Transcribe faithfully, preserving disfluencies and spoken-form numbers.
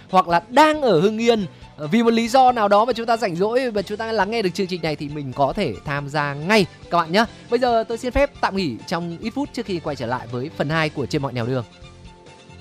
hoặc là đang ở Hưng Yên, vì một lý do nào đó mà chúng ta rảnh rỗi và chúng ta lắng nghe được chương trình này thì mình có thể tham gia ngay các bạn nhé. Bây giờ tôi xin phép tạm nghỉ trong ít phút trước khi quay trở lại với phần hai của Trên Mọi Nẻo Đường.